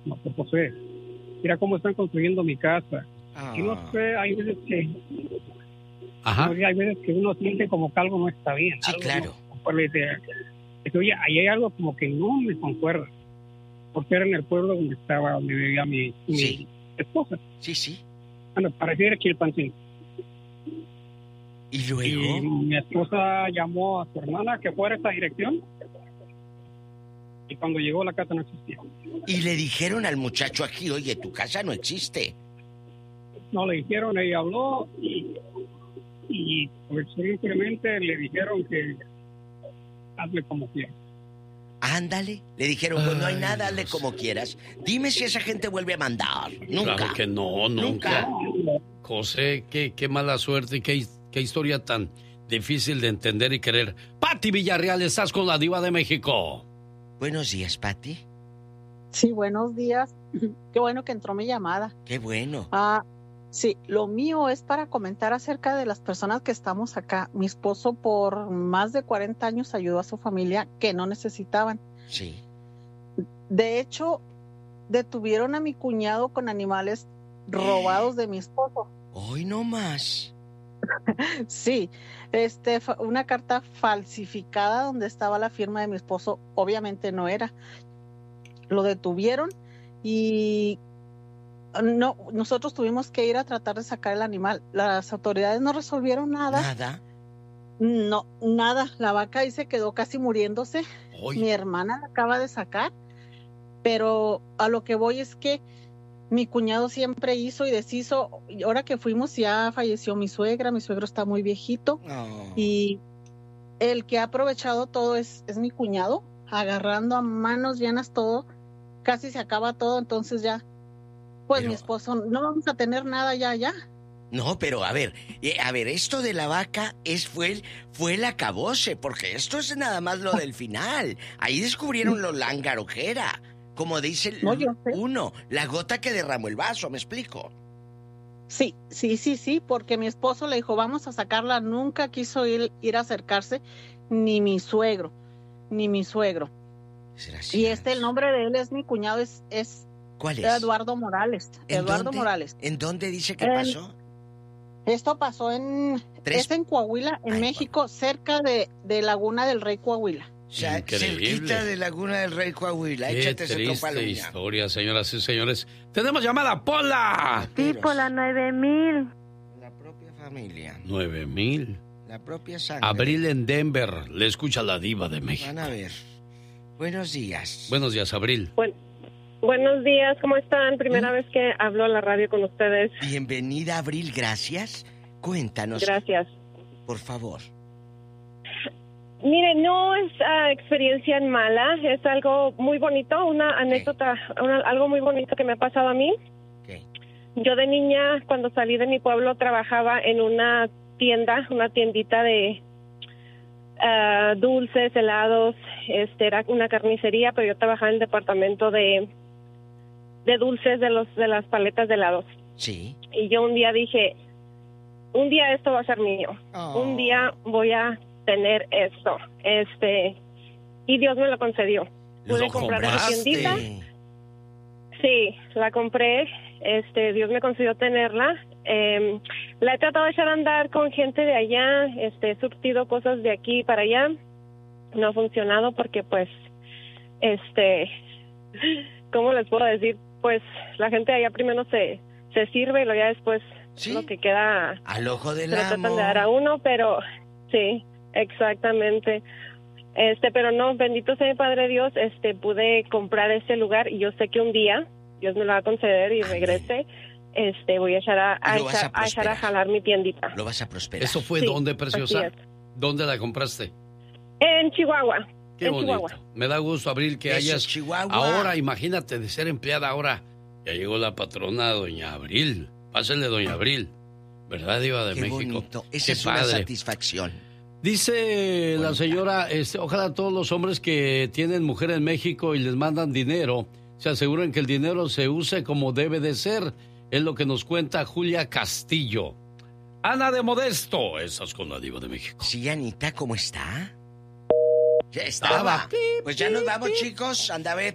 José, mira cómo están construyendo mi casa. Y no sé, hay veces que uno siente como que algo no está bien. Sí, claro. Dice, oye, ahí hay algo como que no me concuerda. Porque era en el pueblo donde vivía mi esposa. Sí. Bueno, pareciera Chilpancingo. ¿Y luego? Y mi esposa llamó a su hermana que fuera a esta dirección. Y cuando llegó, la casa no existía. Y le dijeron al muchacho aquí, oye, tu casa no existe. No le dijeron, ella habló y pues simplemente le dijeron que hazle como quieras. Ándale, le dijeron, pues no hay nada, hazle como quieras. Dime si esa gente vuelve a mandar. Nunca. Claro que no, nunca. José, qué mala suerte y qué historia tan difícil de entender y querer. Pati Villarreal, estás con la Diva de México. Buenos días, Pati. Sí, buenos días. Qué bueno que entró mi llamada. Qué bueno. Sí, lo mío es para comentar acerca de las personas que estamos acá. Mi esposo por más de 40 años ayudó a su familia que no necesitaban. Sí. De hecho, detuvieron a mi cuñado con animales robados de mi esposo. Hoy no más. Sí, una carta falsificada donde estaba la firma de mi esposo, obviamente no era. Lo detuvieron y nosotros tuvimos que ir a tratar de sacar el animal. Las autoridades no resolvieron nada. ¿Nada? No, nada. La vaca ahí se quedó casi muriéndose. Hoy. Mi hermana la acaba de sacar, pero a lo que voy es que mi cuñado siempre hizo y deshizo. Y ahora que fuimos ya falleció mi suegra. Mi suegro está muy viejito. Y el que ha aprovechado todo es mi cuñado, agarrando a manos llenas todo. Casi se acaba todo, entonces ya pues mi esposo, no vamos a tener nada ya. No, pero a ver, esto de la vaca fue el acabose, porque esto es nada más lo del final. Ahí descubrieron lo langarojera, como dice uno, la gota que derramó el vaso, ¿me explico? Sí, porque mi esposo le dijo, vamos a sacarla, nunca quiso ir a acercarse, ni mi suegro. Y el nombre de él es mi cuñado, es ¿cuál es? Eduardo Morales. Morales. ¿En dónde dice que pasó? Esto pasó en Coahuila, en México, cerca de Laguna del Rey, Coahuila. Cerquita de Laguna del Rey, Coahuila. Qué triste historia, señoras y señores. ¡Tenemos llamada, Pola! Sí, Pola 9000. La propia familia. 9000. La propia sangre. Abril en Denver. Le escucha la Diva de México. Van a ver. Buenos días. Buenos días, Abril. Buenos días, ¿cómo están? Primera vez que hablo a la radio con ustedes. Bienvenida, Abril, gracias. Cuéntanos. Gracias. Por favor. Mire, no es experiencia mala, es algo muy bonito, una anécdota, algo muy bonito que me ha pasado a mí. Yo de niña, cuando salí de mi pueblo, trabajaba en una tiendita de dulces, helados, era una carnicería, pero yo trabajaba en el departamento de dulces de las paletas de helados. Sí. Y yo un día dije, un día esto va a ser mío. Un día voy a tener esto. Y Dios me lo concedió. Pude comprar esa tiendita. Sí, la compré. Dios me concedió tenerla. La he tratado de echar a andar con gente de allá. He surtido cosas de aquí para allá. No ha funcionado porque, pues, ¿cómo les puedo decir? Pues la gente de allá primero se sirve y luego ya después lo que queda al ojo del amo. Se lo tratan de dar a uno, pero sí, exactamente. Pero no, bendito sea mi Padre Dios, pude comprar este lugar y yo sé que un día Dios me lo va a conceder y regrese. Voy a echar a jalar mi tiendita. Lo vas a prosperar. ¿Eso fue dónde, preciosa? ¿Dónde la compraste? En Chihuahua. Qué bonito. Chihuahua. Me da gusto, Abril, que hayas... Chihuahua. Ahora, imagínate, de ser empleada ahora. Ya llegó la patrona, doña Abril. Pásenle, doña Abril. ¿Verdad, Diva de México? Bonito. Esa es padre. una satisfacción. Dice la señora, ojalá todos los hombres que tienen mujer en México y les mandan dinero, se aseguren que el dinero se use como debe de ser. Es lo que nos cuenta Julia Castillo. Ana de Modesto, estás con la Diva de México. Sí, Anita, ¿cómo está? Ya estaba. Pues ya nos vamos, chicos. Anda a ver